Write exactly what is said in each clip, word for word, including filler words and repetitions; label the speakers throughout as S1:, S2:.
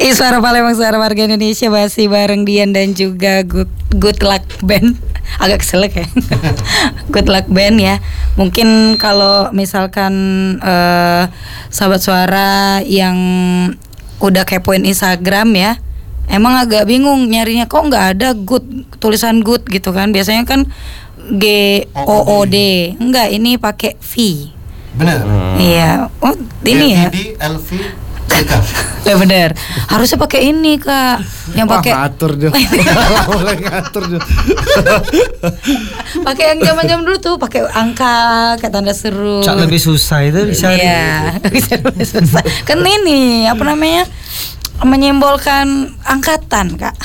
S1: Ini Suara Palembang, Suara Warga Indonesia, masih bareng Dian dan juga Good, Good Luck Band. Agak keselek ya. Good Luck Band ya. Mungkin kalau misalkan uh, sahabat suara yang udah kepoin Instagram ya, emang agak bingung nyarinya, kok nggak ada good, tulisan good gitu kan. Biasanya kan G O O D. Enggak, ini pakai V.
S2: Benar.
S1: Hmm. Iya. Oh, ini ya.
S2: G L V
S1: Ya benar. Harusnya pakai ini, Kak. Yang pakai
S3: ngatur dia. Mulai ngatur dia.
S1: Pakai yang zaman-zaman dulu tuh, pakai angka, kayak tanda seru.
S4: Cak lebih susah itu bisa.
S1: Iya, bisa lebih susah. Kan ini apa namanya? Menyimbolkan angkatan, Kak.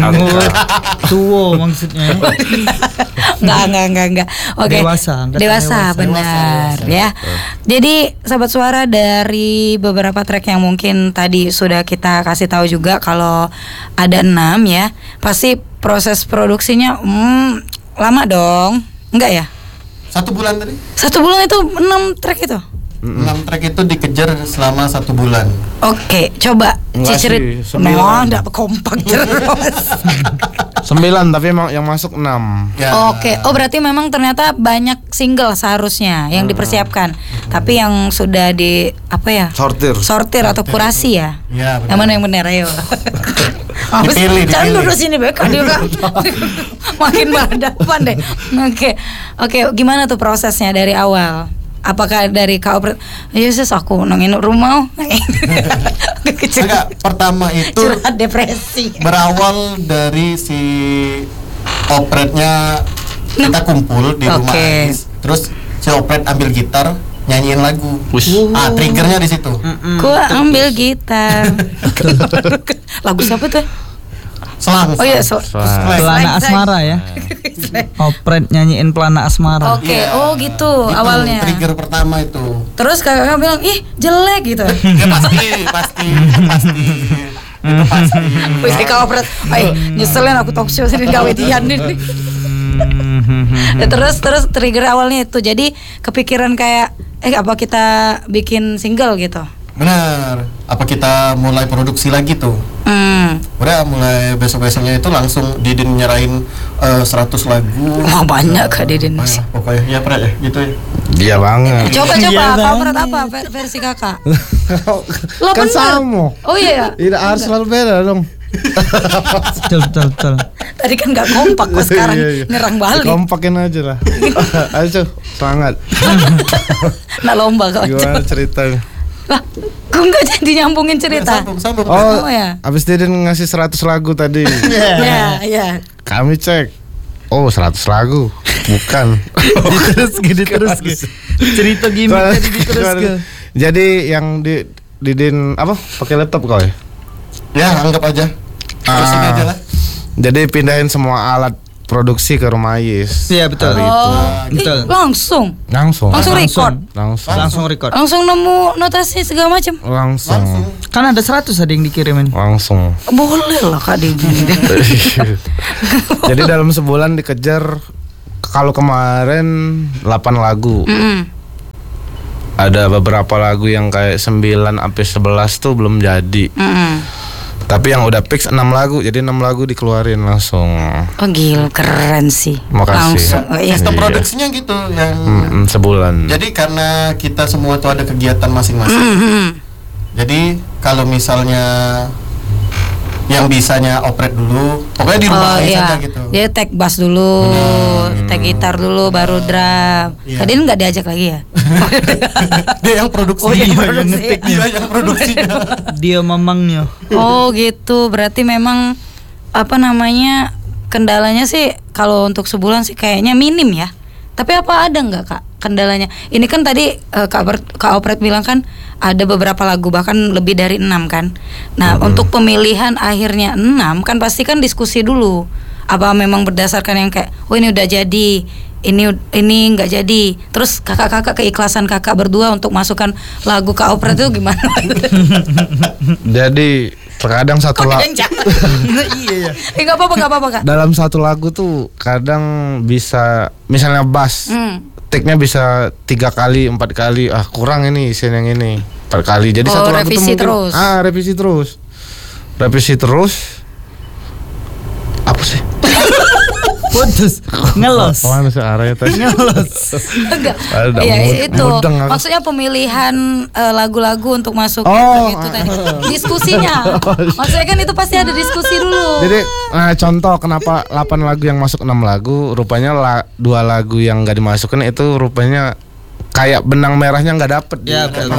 S4: Tua maksudnya.
S1: Enggak, enggak, enggak, enggak. Oke.
S4: Dewasa, angkatan
S1: dewasa,
S4: dewasa.
S1: benar
S2: Dewasa,
S1: ya. Jadi sahabat suara, dari beberapa track yang mungkin tadi sudah kita kasih tahu juga kalau ada enam ya. Pasti proses produksinya hmm, lama dong. Enggak ya?
S2: Satu bulan tadi?
S1: Satu bulan itu enam track itu.
S2: Enam track itu dikejar selama satu bulan.
S1: Oke, coba
S3: Enggak
S1: Cicerit.
S3: sih, sembilan.
S1: Memang enggak kompak terus.
S3: Sembilan tapi emang yang masuk enam.
S2: Ya.
S1: Oke, oh berarti memang ternyata banyak single seharusnya yang dipersiapkan. Tapi yang sudah di apa ya?
S3: Sortir.
S1: Sortir atau kurasi ya?
S2: Ya, benar.
S1: Yang mana yang benar, ayo. Awas,
S2: Dipilih,
S1: jangan
S2: dipilih.
S1: duduk sini Beka juga. Makin berhadapan deh. Oke, oke, gimana tuh prosesnya dari awal? Apakah dari Kak Opret, ya sis aku nongin rumah.
S2: Enggak, pertama itu
S1: Curhat depresi.
S2: berawal dari si opretnya kita kumpul di rumah
S1: Oke.
S2: Ais. Terus si opret ambil gitar, nyanyiin lagu. Ah, triggernya di situ.
S1: Gua ambil gitar. Lagu siapa tuh?
S2: Selang.
S1: Oh iya, sel-
S2: Selang.
S4: Pelana asmara ya. Opret nyanyiin pelana asmara.
S1: Oke,
S2: Iya.
S1: oh gitu,
S2: Itu
S1: awalnya.
S2: trigger pertama itu.
S1: Terus kakak bilang, ih jelek gitu.
S2: Ya pasti, pasti, pasti. Itu pasti.
S1: Wih, Kak Opret, ay nyeselin aku talk show sering gawe Dian ini. Ya, terus terus trigger awalnya itu, jadi kepikiran kayak, eh apa kita bikin single gitu.
S2: Benar. Apa kita mulai produksi lagi tuh?
S1: Hmm.
S2: Udah mulai besok-besoknya itu langsung Didin nyerahin eh, seratus lagu.
S1: Wah banyak Kak Didin.
S2: Banyak, pokoknya ya pernah ya gitu ya.
S3: Dia banget.
S1: Coba
S4: Iya
S1: coba, Kak
S4: banget.
S1: Opret apa ver- versi kakak? Lo
S3: Kan
S1: bener.
S3: sama.
S1: Oh iya.
S3: Tidak harus selalu beda dong.
S4: Betul betul betul.
S1: Tadi kan nggak kompak, kok sekarang
S3: Iya, iya.
S1: nyerang balik.
S3: Kompakin aja lah. Ayo semangat.
S1: Nah lomba kok.
S3: Gimana ceritanya?
S1: Lah, kok nggak jadi nyambungin cerita?
S2: Sambung, sambung.
S3: Oh,
S1: Oh, ya.
S3: abis Deden ngasih seratus lagu tadi.
S1: Ya, ya.
S3: Kami cek. Oh, seratus lagu. Bukan.
S4: Terus gini terus ke. Cerita gini tadi terus ke.
S3: Jadi yang di Didin apa? Pakai laptop kau ya?
S2: Ya, anggap aja. Terus ini
S3: Ah.
S2: aja lah.
S3: Jadi pindahin semua alat produksi ke rumah Ais.
S4: Iya betul.
S3: Hari itu.
S1: Oh,
S4: Betul.
S1: ih, langsung.
S3: Langsung.
S1: Langsung record.
S3: Langsung.
S4: Langsung record.
S1: Langsung nemu notasi segala macam.
S3: Langsung.
S2: Langsung.
S4: Kan ada seratus ada yang dikirimin.
S3: Langsung.
S1: Boleh lah Kak Didi.
S3: Jadi dalam sebulan dikejar, kalau kemarin delapan lagu.
S1: Mm-mm.
S3: Ada beberapa lagu yang kayak sembilan sampai sebelas tuh belum jadi.
S1: Mm-mm.
S3: Tapi yang udah fix enam lagu, jadi enam lagu dikeluarin langsung.
S1: Oh gila, keren sih.
S3: Makasih.
S1: Langsung. Oh, iya.
S2: Sistem
S3: Iya.
S2: produksinya gitu yang
S3: Mm-mm, sebulan.
S2: jadi karena kita semua tuh ada kegiatan masing-masing.
S1: Mhm.
S2: Jadi kalau misalnya yang bisanya opret dulu, pokoknya di rumah
S1: Oh
S2: Ais
S1: iya,
S2: aja gitu.
S1: dia take bass dulu, take gitar dulu, baru drum.
S2: Iya.
S1: Tadi nggak diajak lagi ya?
S2: Dia yang produksi.
S1: Oh, dia yang
S2: Dia
S1: produksi.
S2: ngetik, dia yang produksinya.
S4: Dia mamangnya.
S1: Oh gitu, berarti memang apa namanya, kendalanya sih kalau untuk sebulan sih kayaknya minim ya. Tapi apa ada nggak Kak kendalanya? Ini kan tadi eh, Kak, Ber- Kak Opret bilang kan ada beberapa lagu bahkan lebih dari enam kan. Nah untuk pemilihan akhirnya enam kan pasti kan diskusi dulu. Apa memang berdasarkan yang kayak, oh ini udah jadi, ini ini nggak jadi. Terus kakak-kakak keikhlasan kakak berdua untuk masukkan lagu Kak Opret itu gimana?
S3: Jadi terkadang satu
S1: Kok
S3: lagu
S1: yang jangan?
S4: Iya ya.
S1: Eh nggak apa-apa, nggak apa-apa Kak.
S3: dalam satu lagu tuh kadang bisa, misalnya bass,
S1: Hmm.
S3: take-nya bisa tiga kali, empat kali, ah kurang ini isian yang ini, empat kali. Jadi
S1: Oh,
S3: satu lagu tuh
S1: revisi
S3: mungkin
S1: terus.
S3: ah revisi terus. revisi terus. Apa sih?
S4: Putus, ngelos.
S3: Apaan sih arahnya tadi?
S4: Ngelos.
S1: Enggak.
S3: Ada
S1: Ya
S3: mood-
S1: itu.
S3: mudeng aku.
S1: Maksudnya pemilihan eh, lagu-lagu untuk masuk
S3: Oh.
S1: itu tadi. Diskusinya. Maksudnya kan itu pasti ada diskusi dulu.
S3: Jadi nah, contoh kenapa delapan lagu yang masuk enam lagu, rupanya la- dua lagu yang nggak dimasukin itu rupanya kayak benang merahnya nggak dapet.
S4: Ya,
S3: di-
S4: betul.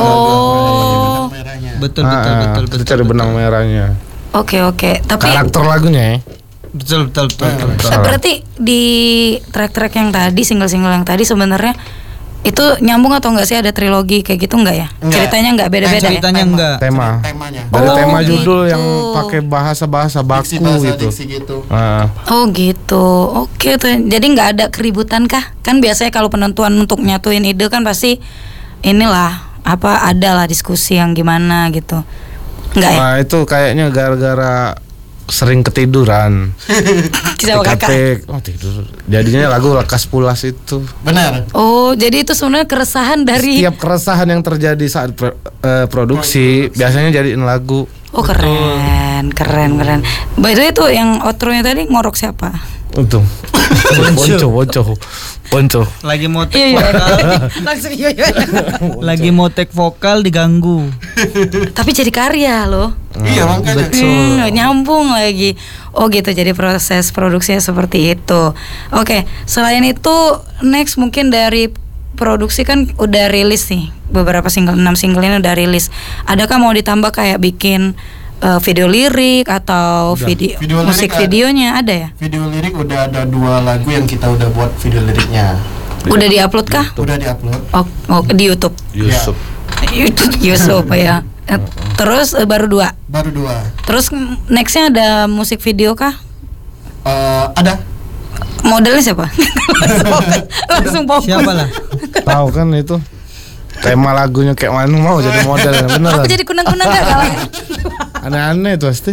S1: Oh.
S2: merahnya.
S4: Betul
S3: Ah,
S4: betul betul
S3: kita
S4: betul.
S3: cari
S4: betul.
S3: benang merahnya.
S1: Oke oke. Tapi
S3: Karakter lagunya ya.
S4: Betul betul betul. betul, betul.
S1: Eh, berarti di track-track yang tadi, single-single yang tadi sebenarnya itu nyambung atau enggak sih, ada trilogi kayak gitu enggak ya?
S2: Enggak.
S1: Ceritanya enggak beda-beda
S2: Eh,
S1: ya?
S4: Ceritanya enggak.
S3: Tema.
S2: Temanya.
S3: Dari
S1: Oh,
S3: tema judul
S1: gitu.
S3: yang pakai bahasa-bahasa baku
S2: Diksi bahasa
S3: gitu.
S2: diksi gitu.
S3: Ah,
S1: Oh gitu. Oke tuh. Jadi nggak ada keributan kah? Kan biasanya kalau penentuan untuk nyatuin ide kan pasti inilah apa, adalah diskusi yang gimana gitu. Enggak ya?
S3: nah itu kayaknya gara-gara sering ketiduran.
S1: Sama kakak.
S3: Ketik, oh tidur. Jadinya lagu Lekas Pulas itu.
S2: Benar.
S1: Oh, jadi itu sebenarnya keresahan dari.
S3: Setiap keresahan yang terjadi saat pro- eh, produksi biasanya jadiin lagu.
S1: Oh keren, keren, keren. By the way itu yang outro-nya tadi ngorok siapa?
S3: Untung. Ponco, ponco, ponco.
S4: Lagi mau
S1: Iya
S4: take
S1: iya.
S4: vokal,
S1: Langsung iya iya.
S4: lagi mau take vokal diganggu.
S1: Tapi jadi karya loh.
S2: Iya makanya.
S1: Hmm, nyambung lagi. Oh gitu, jadi proses produksinya seperti itu. Oke, selain itu next mungkin dari produksi kan udah rilis nih beberapa single, enam single ini udah rilis. Adakah mau ditambah kayak bikin uh, video lirik atau video,
S2: Video lirik
S1: musik
S2: ada.
S1: videonya ada ya?
S2: Video lirik udah ada dua lagu yang kita udah buat video liriknya.
S1: Udah diupload kah?
S2: Udah diupload.
S1: Oh, oh di YouTube.
S3: Yusuf.
S1: YouTube, YouTube ya. Eh, Terus eh, baru dua.
S2: Baru dua.
S1: Terus mm, nextnya ada musik video kah?
S2: Eh, ada.
S1: Modelnya siapa? Langsung fokus.
S4: Siapa lah?
S3: Tahu kan itu tema lagunya kayak mana, mau jadi model bener.
S1: Aku jadi kunang-kunang gak kalah.
S3: Aneh-aneh itu pasti.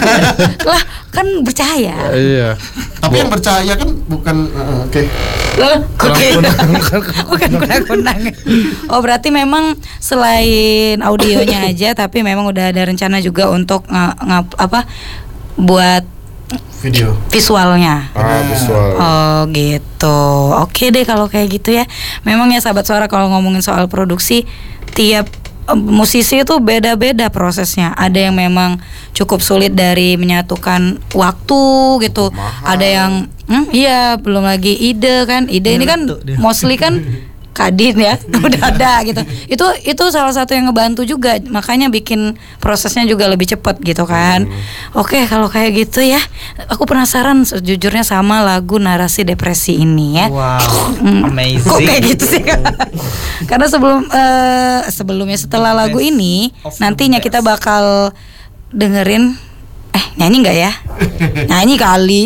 S1: Lah kan percaya.
S3: Iya.
S2: Tapi yang percaya kan bukan eh, oke.
S1: Loh, oke. Bukan kunang-kunang. Oh, berarti memang selain audionya aja tapi memang udah ada rencana juga untuk nga- nga- apa buat
S2: Video.
S1: visualnya.
S3: Ah, visual.
S1: Oh gitu. Oke deh kalau kayak gitu ya. Memang ya sahabat suara, kalau ngomongin soal produksi, tiap eh, musisi itu beda-beda prosesnya. Ada yang memang cukup sulit dari menyatukan waktu gitu. Ada yang hmm, iya, belum lagi ide kan. Ide ini kan
S4: Ngetuk dia.
S1: mostly kan Kadin ya, udah ada gitu. Itu itu salah satu yang ngebantu juga, makanya bikin prosesnya juga lebih cepat gitu kan. Oke, kalau kayak gitu ya, aku penasaran sejujurnya sama lagu Narasi Depresi ini ya.
S4: Wow,
S1: Hmm,
S4: amazing.
S1: Kok kayak gitu sih? Karena sebelum eh, sebelumnya setelah lagu ini,
S4: Of the
S1: nantinya
S4: best.
S1: kita bakal dengerin eh nyanyi nggak ya? Nyanyi kali.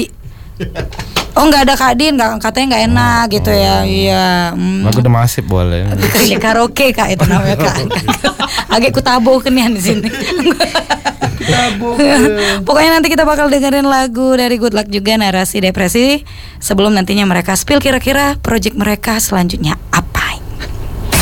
S1: Oh nggak ada Kadin, nggak, katanya nggak enak gitu ya. Iya. hmm.
S3: Lagu The Masif boleh.
S1: Ini karaoke kak itu namanya kak. Agak kutabo kenian di sini. Pokoknya nanti kita bakal dengerin lagu dari Good Luck juga, Narasi Depresi. Sebelum nantinya mereka spill kira-kira project mereka selanjutnya.